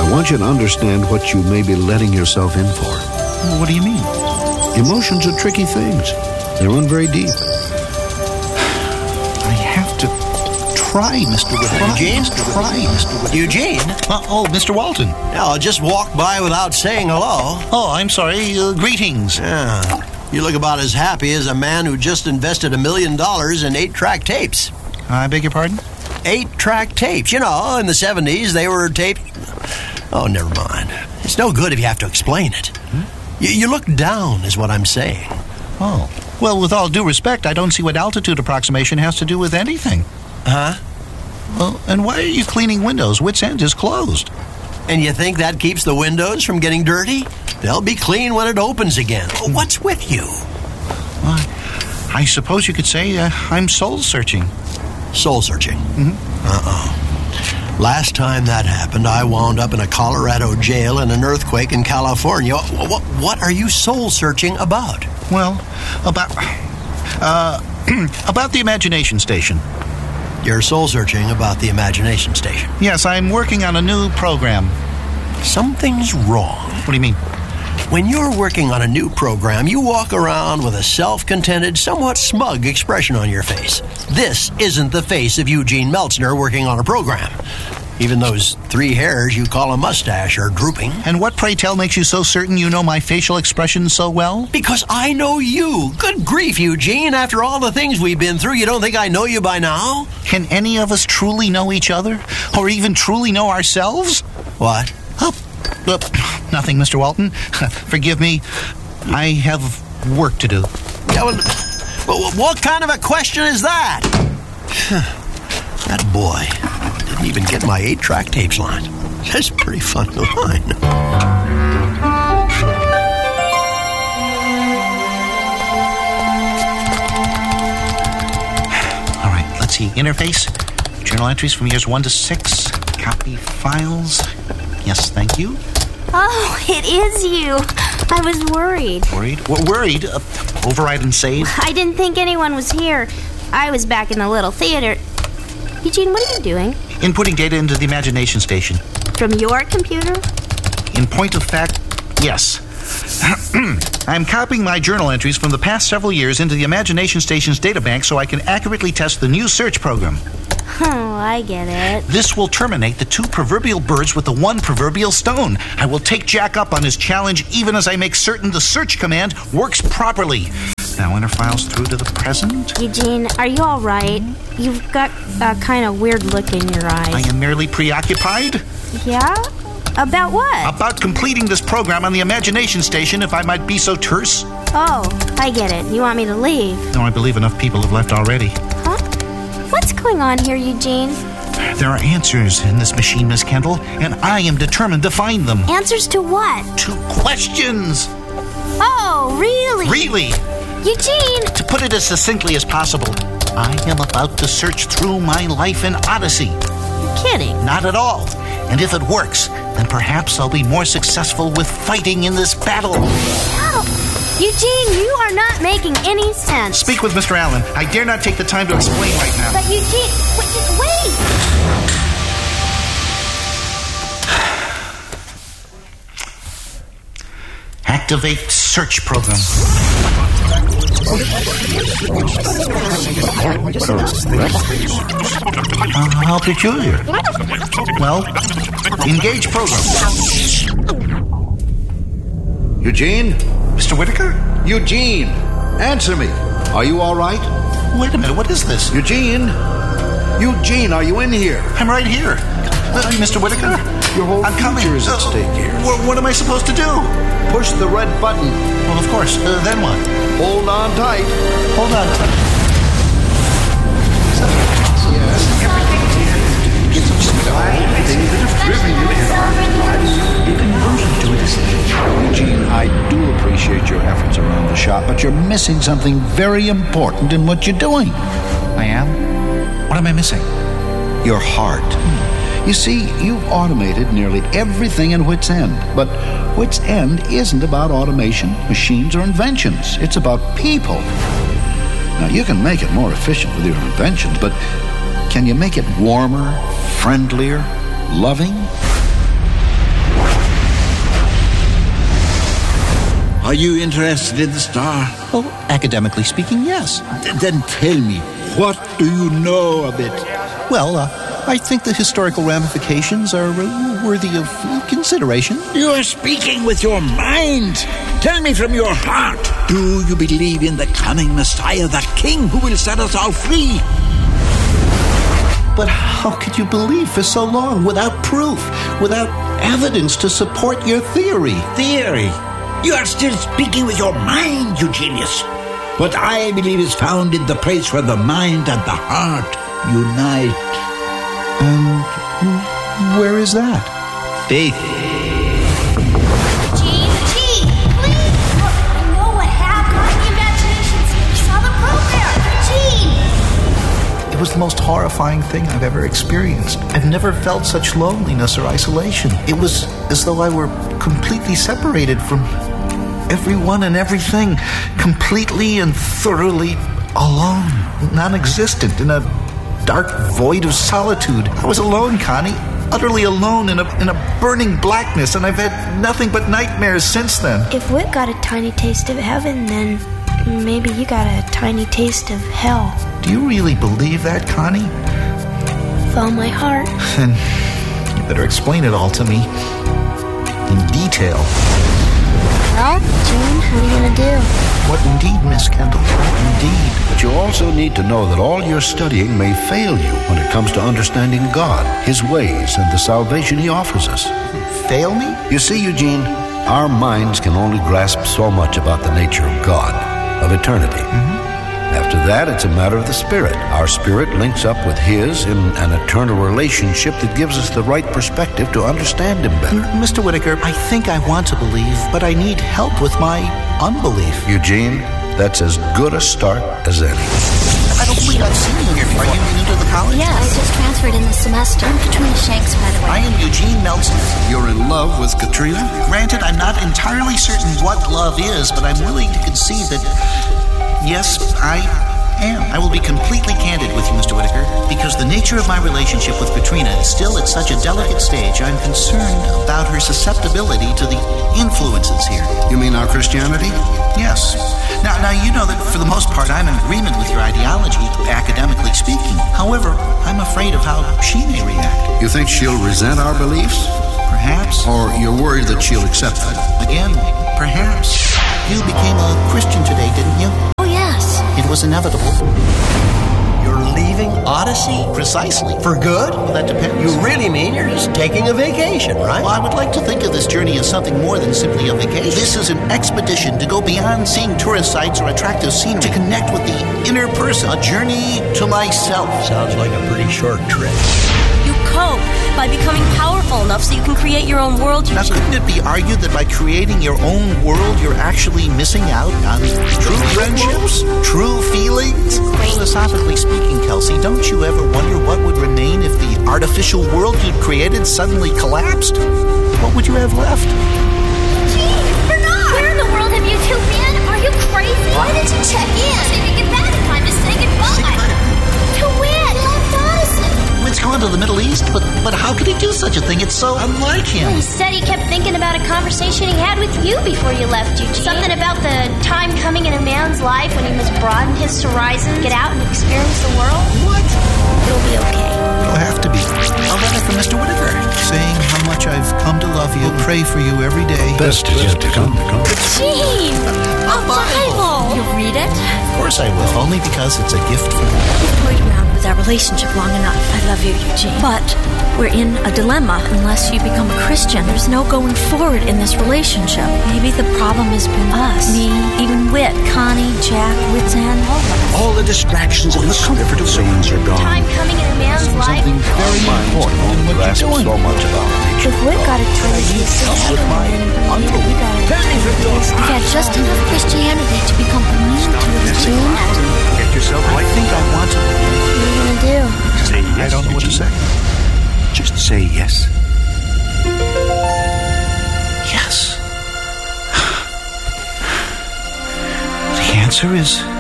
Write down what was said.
I want you to understand what you may be letting yourself in for. What do you mean? Emotions are tricky things. They run very deep. I have to try, Mr. Whitaker. Eugene? Mr. Walton. No, just walked by without saying hello. Oh, I'm sorry. Greetings. Yeah. You look about as happy as a man who just invested $1 million in 8-track tapes. I beg your pardon? 8-track tapes. You know, in the 70s, they were taped... Oh, never mind. It's no good if you have to explain it. You look down, is what I'm saying. Oh. Well, with all due respect, I don't see what altitude approximation has to do with anything. Huh? Well, and why are you cleaning windows? Wits End is closed. And you think that keeps the windows from getting dirty? They'll be clean when it opens again. What's with you? Well, I suppose you could say I'm soul-searching. Soul-searching? Last time that happened, I wound up in a Colorado jail in an earthquake in California. What are you soul-searching about? Well, about the Imagination Station. You're soul-searching about the Imagination Station? Yes, I'm working on a new program. Something's wrong. What do you mean? When you're working on a new program, you walk around with a self-contented, somewhat smug expression on your face. This isn't the face of Eugene Meltzner working on a program. Even those 3 hairs you call a mustache are drooping. And what, pray tell, makes you so certain you know my facial expression so well? Because I know you. Good grief, Eugene. After all the things we've been through, you don't think I know you by now? Can any of us truly know each other? Or even truly know ourselves? What? Nothing, Mr. Walton. Forgive me. I have work to do. Yeah, well, what kind of a question is that? That boy didn't even get my 8-track tapes line. That's pretty fun to line. All right, let's see. Interface. Journal entries from years 1 to 6. Copy files. Yes, thank you. Oh, it is you. I was worried. Worried? Worried? Override and save? I didn't think anyone was here. I was back in the little theater. Eugene, what are you doing? Inputting data into the Imagination Station. From your computer? In point of fact, yes. I'm copying my journal entries from the past several years into the Imagination Station's databank so I can accurately test the new search program. Oh, I get it. This will terminate the 2 proverbial birds with the 1 proverbial stone. I will take Jack up on his challenge even as I make certain the search command works properly. Now enter files through to the present. Eugene, are you all right? You've got a kind of weird look in your eyes. I am merely preoccupied. Yeah? About what? About completing this program on the Imagination Station, if I might be so terse. Oh, I get it. You want me to leave? No, I believe enough people have left already. Huh? What's going on here, Eugene? There are answers in this machine, Miss Kendall, and I am determined to find them. Answers to what? To questions. Oh, really? Really? Eugene! To put it as succinctly as possible, I am about to search through my life in Odyssey. You're kidding. Not at all. And if it works, then perhaps I'll be more successful with fighting in this battle. Oh, Eugene, you are not making any sense. Speak with Mr. Allen. I dare not take the time to explain right now. But Eugene, wait! Activate search program. How peculiar. Well, engage program. Eugene? Mr. Whitaker? Eugene! Answer me. Are you all right? Wait a minute, what is this? Eugene? Eugene, are you in here? I'm right here. Mr. Whitaker? Your whole I'm coming. future is at stake here. What am I supposed to do? Push the red button. Well, of course. Then what? Hold on tight. Hold on. Eugene, I do appreciate your efforts around the shop, but you're missing something very important in what you're doing. I am? What am I missing? Your heart. You see, you've automated nearly everything in Wits End, but Wits End isn't about automation, machines, or inventions. It's about people. Now, you can make it more efficient with your inventions, but can you make it warmer, friendlier, loving? Are you interested in the star? Well, academically speaking, yes. Then tell me, what do you know of it? Well, I think the historical ramifications are worthy of consideration. You are speaking with your mind. Tell me from your heart. Do you believe in the coming Messiah, that King who will set us all free? But how could you believe for so long without proof, without evidence to support your theory? Theory? You are still speaking with your mind, you genius. What I believe is found in the place where the mind and the heart unite. And where is that? Faith. Gene, please! I know what happened. Congratulations, you saw the program. Gene! It was the most horrifying thing I've ever experienced. I've never felt such loneliness or isolation. It was as though I were completely separated from everyone and everything, completely and thoroughly alone, non-existent, in a dark void of solitude. I was alone, Connie, utterly alone in a burning blackness, and I've had nothing but nightmares since then. If Whit got a tiny taste of heaven, then maybe you got a tiny taste of hell. Do you really believe that, Connie? With all my heart. Then you better explain it all to me in detail. Well, June, what are you going to do? What indeed, Miss Kendall? What indeed? But you also need to know that all your studying may fail you when it comes to understanding God, His ways, and the salvation He offers us. Fail me? You see, Eugene, our minds can only grasp so much about the nature of God, of eternity. After that, it's a matter of the Spirit. Our spirit links up with His in an eternal relationship that gives us the right perspective to understand Him better. Mr. Whitaker, I think I want to believe, but I need help with my unbelief. Eugene, that's as good a start as any. I don't believe I've seen you here before. Are you new to the college? Yes, I just transferred in this semester. I'm Katrina Shanks, by the way. I am Eugene Meltzer. You're in love with Katrina? Granted, I'm not entirely certain what love is, but I'm willing to concede that, yes, I am. I will be completely candid with you, Mr. Whitaker, because the nature of my relationship with Katrina is still at such a delicate stage. I'm concerned about her susceptibility to the influences here. You mean our Christianity? Yes. Now, you know that for the most part I'm in agreement with your ideology, academically speaking. However, I'm afraid of how she may react. You think she'll resent our beliefs? Perhaps. Or you're worried that she'll accept them? Again, perhaps. You became a Christian today, didn't you? Oh, yes. It was inevitable. You're leaving Odyssey? Precisely. For good? Well, that depends. You really mean you're just taking a vacation, right? Well, I would like to think of this journey as something more than simply a vacation. This is an expedition to go beyond seeing tourist sites or attractive scenery, to connect with the inner person, a journey to myself. Sounds like a pretty short trip. You cope by becoming powerful enough so you can create your own world. Now, couldn't it be argued that by creating your own world, you're actually missing out on true friendships, true feelings? Philosophically speaking, Kelsey, don't you ever wonder what would remain if the artificial world you'd created suddenly collapsed? What would you have left? Gene, Bernard! Where in the world have you two been? Are you crazy? Why did you check in? So you could get back in time to say goodbye. To win! He left Odyssey. It's gone to the Middle East, but how could he do such a thing? It's so unlike him. He said he kept thinking about a conversation he had with you before you left, Eugene. Something about the time coming in a man's life when he must broaden his horizons, get out and experience the world. What? It'll be okay. It'll have to be. A letter from Mr. Whitaker saying how much I've come to love you, pray for you every day. Best is yet to come. Gene! A Bible! You read it? Of course I will, only because it's a gift from me. We've toyed around with our relationship long enough. I love you, Eugene. But we're in a dilemma. Unless you become a Christian, there's no going forward in this relationship. Maybe the problem has been us. Me, even Whit, Connie, Jack, Whit's End, all of us. All the distractions and the comfortable zones are gone. Time coming in a man's life. Something very important in what you're doing. So much about nature. If Whit got a tiny taste of heaven, then maybe we got a tiny taste. We've had just enough Christianity to become immune to it, June. Get yourself I think I want to. What are you going to do? Say yes. I don't know what to say. Just say yes. Yes. The answer is